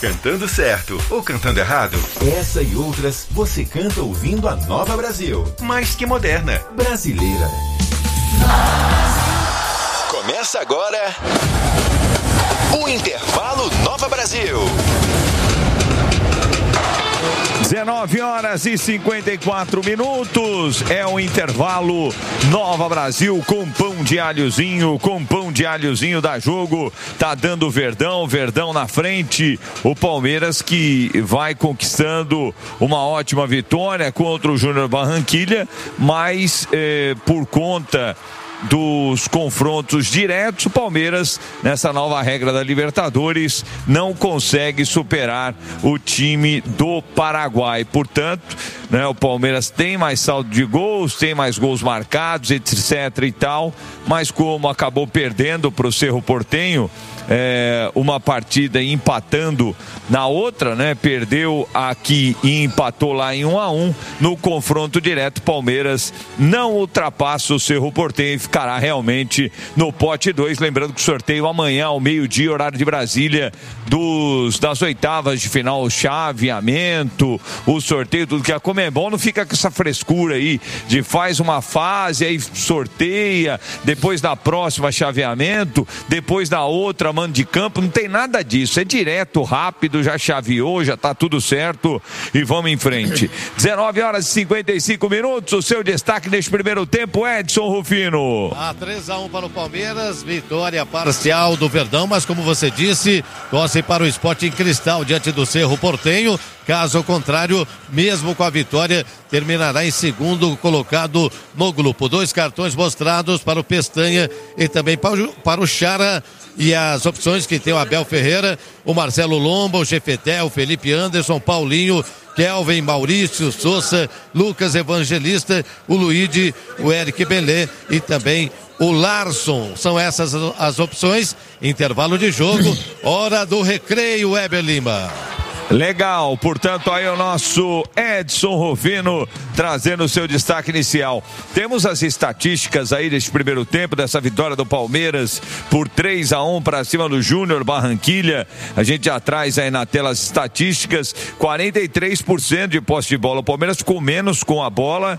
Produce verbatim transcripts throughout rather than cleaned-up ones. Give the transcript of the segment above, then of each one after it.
Cantando certo ou cantando errado? Essa e outras você canta ouvindo a Nova Brasil. Mais que moderna. Brasileira. Começa agora o Intervalo Nova Brasil. dezenove horas e cinquenta e quatro minutos, é o intervalo Nova Brasil com pão de alhozinho, com pão de alhozinho dá jogo, tá dando Verdão, Verdão na frente, o Palmeiras que vai conquistando uma ótima vitória contra o Júnior Barranquilla, mas eh, por conta dos confrontos diretos, o Palmeiras, nessa nova regra da Libertadores, não consegue superar o time do Paraguai. Portanto, né, o Palmeiras tem mais saldo de gols, tem mais gols marcados, etc e tal, mas como acabou perdendo para o Cerro Porteño, É, uma partida e empatando na outra, né? Perdeu aqui e empatou lá em um a um. No confronto direto, Palmeiras não ultrapassa o Cerro Porteño e ficará realmente no pote dois. Lembrando que o sorteio amanhã ao meio-dia, horário de Brasília, dos, das oitavas de final, o chaveamento, o sorteio, tudo que a Conmebol não fica com essa frescura aí de faz uma fase, aí sorteia, depois da próxima chaveamento, depois da outra mando de campo, não tem nada disso, é direto, rápido, já chaveou, já tá tudo certo e vamos em frente. dezenove horas e cinquenta e cinco minutos, o seu destaque neste primeiro tempo, Edson Rufino. Ah, três a um para o Palmeiras, vitória parcial do Verdão, mas como você disse, torce para o Sporting Cristal diante do Cerro Porteño. Caso contrário, mesmo com a vitória, terminará em segundo colocado no grupo. Dois cartões mostrados para o Pestanha e também para o, para o Chara. E as opções que tem o Abel Ferreira, o Marcelo Lomba, o Chefetel, o Felipe Anderson, Paulinho, Kelvin, Maurício, Souza, Lucas Evangelista, o Luigi, o Eric Belé e também o Larson. São essas as opções. Intervalo de jogo, hora do recreio, Weber Lima. Legal, portanto aí o nosso Edson Rufino trazendo o seu destaque inicial. Temos as estatísticas aí deste primeiro tempo, dessa vitória do Palmeiras por três a um para cima do Júnior Barranquilla. A gente já traz aí na tela as estatísticas, quarenta e três por cento de posse de bola. O Palmeiras ficou menos com a bola,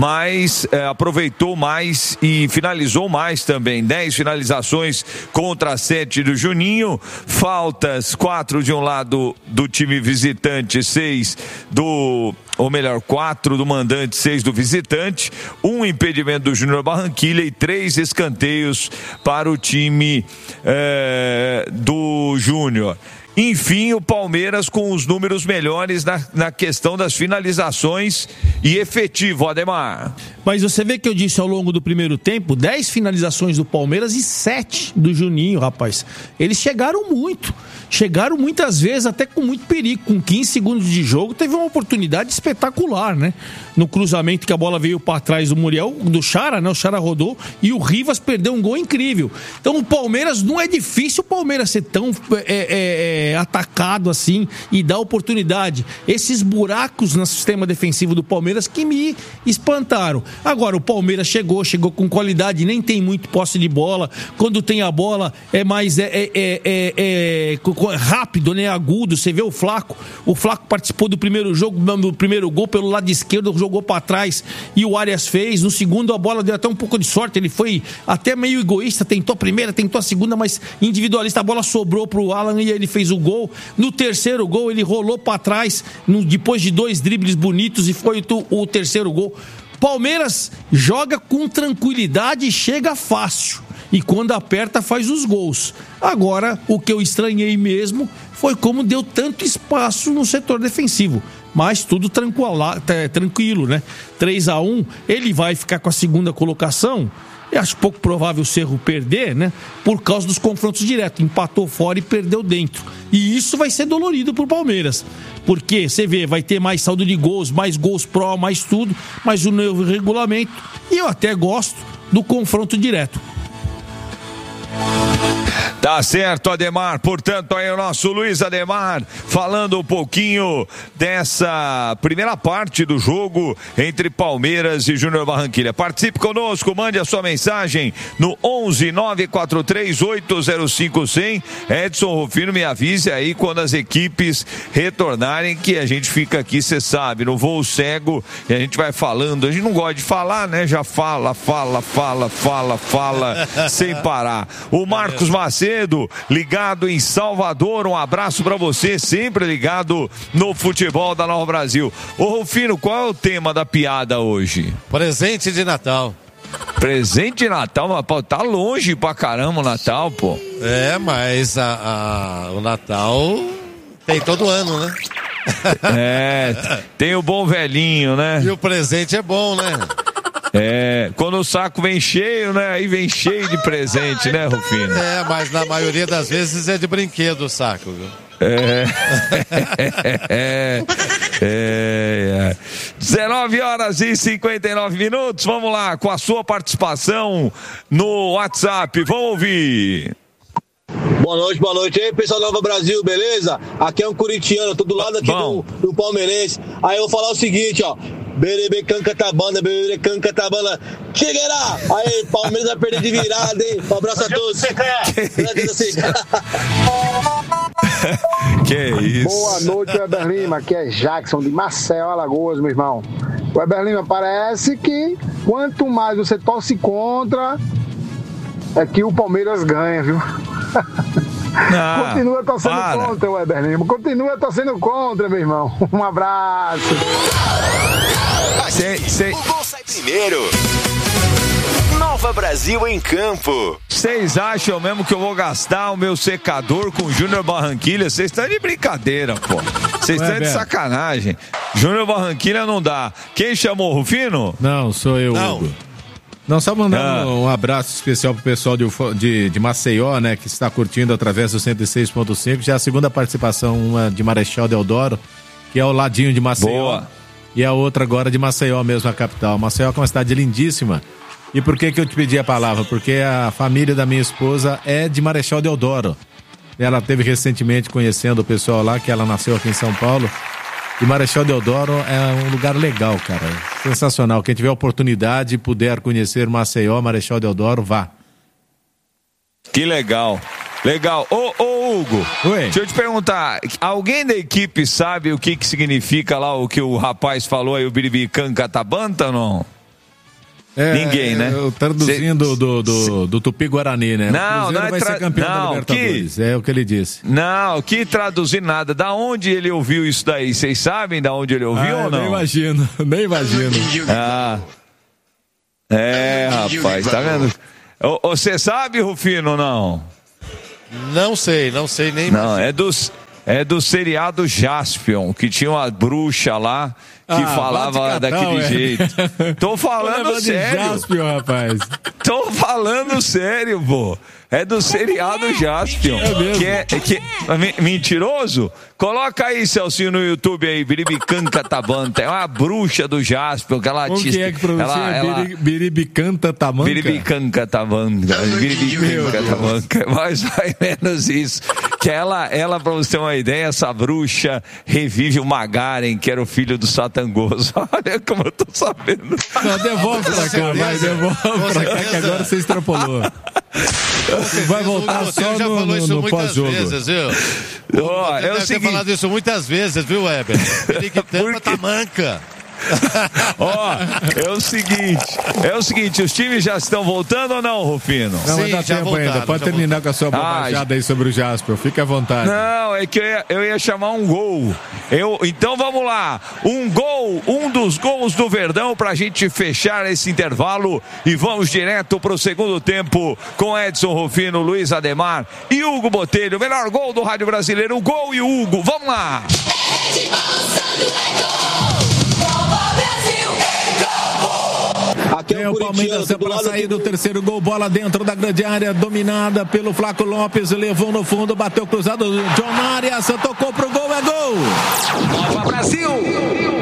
mas é, aproveitou mais e finalizou mais também. dez finalizações contra sete do Juninho, faltas quatro de um lado do time visitante, seis do, ou melhor, quatro do mandante, seis do visitante, um impedimento do Júnior Barranquilla e três escanteios para o time é, do Júnior. Enfim, o Palmeiras com os números melhores na, na questão das finalizações e efetivo, Ademar. Mas você vê que eu disse ao longo do primeiro tempo, dez finalizações do Palmeiras e sete do Juninho, rapaz. Eles chegaram muito. Chegaram muitas vezes até com muito perigo. Com quinze segundos de jogo, teve uma oportunidade espetacular, né? No cruzamento que a bola veio para trás do Muriel, do Chara, né? O Chara rodou e o Rivas perdeu um gol incrível. Então o Palmeiras, não é difícil o Palmeiras ser tão é, é, atacado assim e dar oportunidade. Esses buracos no sistema defensivo do Palmeiras que me espantaram. Agora o Palmeiras chegou, chegou com qualidade, nem tem muito posse de bola. Quando tem a bola é mais é, é, é, é, é rápido, né, agudo. Você vê o Flaco, o Flaco participou do primeiro jogo, do primeiro gol pelo lado esquerdo, jogou para trás e o Arias fez. No segundo a bola deu até um pouco de sorte, ele foi até meio egoísta, tentou a primeira, tentou a segunda, mas individualista, a bola sobrou pro Alan e ele fez o gol. No terceiro gol ele rolou para trás, no, depois de dois dribles bonitos, e foi o, o terceiro gol. Palmeiras joga com tranquilidade e chega fácil. E quando aperta, faz os gols. Agora, o que eu estranhei mesmo foi como deu tanto espaço no setor defensivo. Mas tudo tranquilo, né? três a um, ele vai ficar com a segunda colocação. Eu acho pouco provável o Cerro perder, né? Por causa dos confrontos diretos. Empatou fora e perdeu dentro. E isso vai ser dolorido pro Palmeiras. Porque, você vê, vai ter mais saldo de gols, mais gols pró, mais tudo, mais o novo regulamento. E eu até gosto do confronto direto. Tá Tá certo, Ademar. Portanto, aí o nosso Luiz Ademar falando um pouquinho dessa primeira parte do jogo entre Palmeiras e Júnior Barranquilla. Participe conosco, mande a sua mensagem no onze nove quatro três oito zero cinco cem. Edson Rufino, me avise aí quando as equipes retornarem, que a gente fica aqui, você sabe, no voo cego, e a gente vai falando. A gente não gosta de falar, né? Já fala, fala, fala, fala, fala, sem parar. O Marcos Macedo, ligado em Salvador, um abraço pra você, sempre ligado no futebol da Nova Brasil. Ô Rufino, qual é o tema da piada hoje? Presente de Natal. Presente de Natal, mas pô, tá longe pra caramba o Natal, pô. É, mas a, a, o Natal tem todo ano, né? É, tem o bom velhinho, né? E o presente é bom, né? É, quando o saco vem cheio, né? Aí vem cheio de presente, né, Rufino? É, mas na maioria das vezes é de brinquedo o saco, viu? É. é, é, é. dezenove horas e cinquenta e nove minutos. Vamos lá com a sua participação no WhatsApp. Vamos ouvir. Boa noite, boa noite. E aí, pessoal do Nova Brasil, beleza? Aqui é um corintiano, tô do lado aqui do, do palmeirense. Aí eu vou falar o seguinte, ó. Berebe canca tabana, berebe canca tabana. Chegará! Aí, Palmeiras vai perder de virada, hein? Um abraço a todos. Que isso? Boa noite, Weber Lima. Aqui é Jackson de Maceió, Alagoas, meu irmão. Weber Lima, parece que quanto mais você torce contra, é que o Palmeiras ganha, viu? Ah, continua torcendo para. contra, Weber Lima. Continua torcendo contra, meu irmão. Um abraço. Cê, cê... O gol sai primeiro. Nova Brasil em campo. Vocês acham mesmo que eu vou gastar o meu secador com o Júnior Barranquilla? Vocês estão de brincadeira, pô. Vocês estão de sacanagem. Júnior Barranquilla não dá. Quem chamou, Rufino? Não, sou eu, não. Hugo. Não, só mandando ah. um abraço especial pro pessoal de, de, de Maceió, né, que está curtindo através do cento e seis ponto cinco. Já a segunda participação, uma de Marechal Deodoro, que é ao ladinho de Maceió. Boa. E a outra agora de Maceió mesmo, a capital. Maceió é uma cidade lindíssima. E por que que eu te pedi a palavra? Porque a família da minha esposa é de Marechal Deodoro. Ela teve recentemente conhecendo o pessoal lá, que ela nasceu aqui em São Paulo. E Marechal Deodoro é um lugar legal, cara. Sensacional. Quem tiver oportunidade e puder conhecer Maceió, Marechal Deodoro, vá. Que legal. Legal. Ô, ô Hugo, Oi. Deixa eu te perguntar, alguém da equipe sabe o que que significa lá o que o rapaz falou aí, o Biribican Catabanta ou não? É, Ninguém, né? Eu traduzindo Cê... do, do, do Tupi-Guarani, né? Não, o não é vai tra... ser campeão não, da Libertadores, que... é o que ele disse. Não, que traduzir nada. Da onde ele ouviu isso daí? Vocês sabem da onde ele ouviu ah, ou não? Nem imagino, nem imagino. Ah, é, rapaz, tá vendo? Você sabe, Rufino, ou não? Não sei, não sei nem. Não, é dos... É do seriado Jaspion, que tinha uma bruxa lá que ah, falava catar, daquele é. jeito. Tô falando sério. Jaspion, rapaz. Tô falando sério, pô. É do seriado Jaspion. É mesmo? Que é, que é mentiroso? Coloca aí, Celcinho, no YouTube aí, Biribican Catabanta. É uma bruxa do Jaspion. Que ela Como artista, que é que pronuncia? ela, ela... Biribican Tamanca? Biribican Catabanta. Biribican Catabanta. Mais ou menos isso. Que ela, ela, pra você ter uma ideia, essa bruxa revive o Magaren, que era o filho do Satangoso. Olha como eu tô sabendo. Não, devolve pra cá, vai, devolve pra cá, que agora você extrapolou. Vai voltar Você só já no, falou no, isso no muitas pós-jogo. vezes, viu? Oh, Você é o deve seguinte... ter falado isso muitas vezes, viu, Weber? Ele que tampa tá manca. Ó, oh, é o seguinte, é o seguinte, os times já estão voltando ou não, Rufino? Não, Sim, mas dá já tempo voltaram, ainda. Pode já terminar voltaram. com a sua bobajada Ah, aí sobre o Jasper. Fica à vontade. Não, é que eu ia, eu ia chamar um gol. Eu, então vamos lá. Um gol, um dos gols do Verdão pra gente fechar esse intervalo e vamos direto pro segundo tempo com Edson Rufino, Luiz Ademar e Hugo Botelho. Melhor gol do Rádio Brasileiro, o gol e o Hugo. Vamos lá. Aqui é É o Palmeiras para sair do terceiro gol, bola dentro da grande área, dominada pelo Flaco Lopes, levou no fundo, bateu cruzado, John Arias, tocou pro gol, é gol! Nova Brasil.